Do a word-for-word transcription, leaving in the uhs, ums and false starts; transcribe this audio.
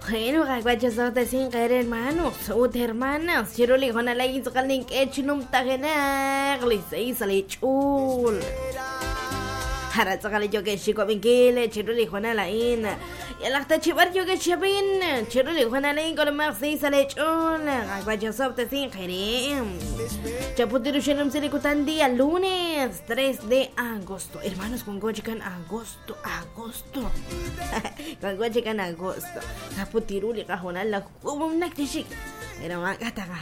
Bueno, gagwachasote sin caer hermanos, ut hermanas, chiruli con la hizo calin que chinum tagenar, lisei sale chul. Hará sacale yo que chico vinquile, chiruli con la ina. Y el hasta chivar yo que chabin, chiruli con la in con más seis sale chul, gagwachasote sin caer. Chaputiru shenum silicutan día lunes tres de agosto. Hermanos con gochican agosto, agosto. Con gochican agosto. Kaputiruli kahonan la kumum naktishi. Era mga kata